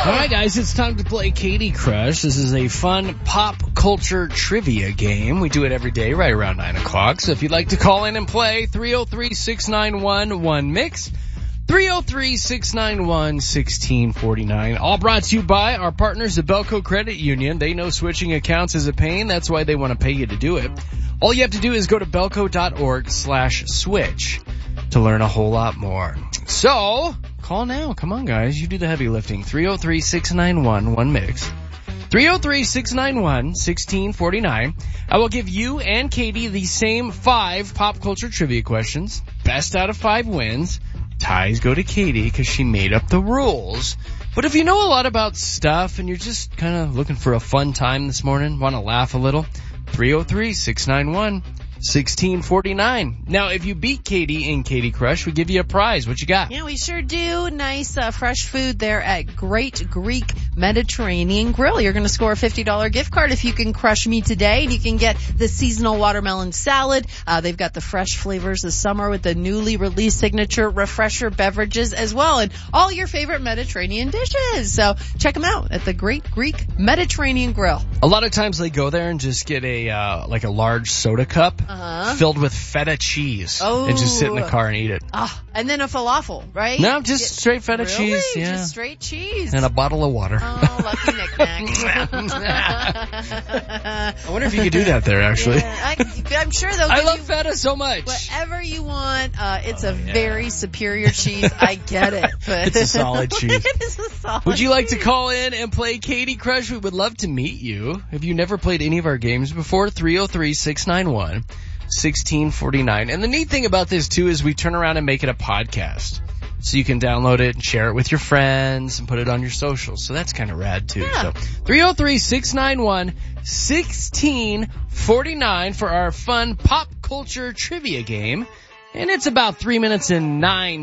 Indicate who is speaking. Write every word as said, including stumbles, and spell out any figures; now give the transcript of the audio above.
Speaker 1: All right, guys, it's time to play Katie Crush. This is a fun pop culture trivia game. We do it every day right around nine o'clock. So if you'd like to call in and play, three oh three, six nine one, one mix. three oh three, six nine one, one six four nine. All brought to you by our partners at Belco Credit Union. They know switching accounts is a pain. That's why they want to pay you to do it. All you have to do is go to belco.org slash switch to learn a whole lot more. So, call now. Come on, guys. You do the heavy lifting. three oh three, six nine one, one mix. three oh three, six nine one, one six four nine. I will give you and Katie the same five pop culture trivia questions. Best out of five wins. Ties go to Katie because she made up the rules. But if you know a lot about stuff and you're just kind of looking for a fun time this morning, want to laugh a little, three oh three, six nine one, one six four nine. Now, if you beat Katie in Katie Crush, we give you a prize. What you got?
Speaker 2: Yeah, we sure do. Nice uh, fresh food there at Great Greek Mediterranean Grill. You're going to score a fifty dollars gift card if you can crush me today. And you can get the seasonal watermelon salad. Uh, they've got the fresh flavors this summer with the newly released signature refresher beverages as well. And all your favorite Mediterranean dishes. So check them out at the Great Greek Mediterranean Grill.
Speaker 1: A lot of times they go there and just get a, uh, like a large soda cup. Uh-huh. Filled with feta cheese.
Speaker 2: Oh.
Speaker 1: And just sit in the car and eat it.
Speaker 2: Ah, and then a falafel, right?
Speaker 1: No, just Get, straight feta
Speaker 2: really?
Speaker 1: cheese. Yeah.
Speaker 2: Just straight cheese.
Speaker 1: And a bottle of water.
Speaker 2: Oh, lucky knick-knack.
Speaker 1: I wonder if you could do that there, actually.
Speaker 2: Yeah, I, I'm sure they'll give
Speaker 1: I love
Speaker 2: you
Speaker 1: feta so much.
Speaker 2: Whatever you want. Uh, it's oh, a
Speaker 1: yeah.
Speaker 2: very superior cheese. I get it. But
Speaker 1: it's a solid cheese.
Speaker 2: It is a solid
Speaker 1: Would you like
Speaker 2: cheese.
Speaker 1: to call in and play Katie Crush? We would love to meet you. If you never played any of our games before, three oh three, six nine one, one six four nine. And the neat thing about this too is we turn around and make it a podcast. So you can download it and share it with your friends and put it on your socials. So that's kind of rad too.
Speaker 2: Yeah.
Speaker 1: So three oh three, six nine one, one six four nine for our fun pop culture trivia game. And it's about three minutes and nine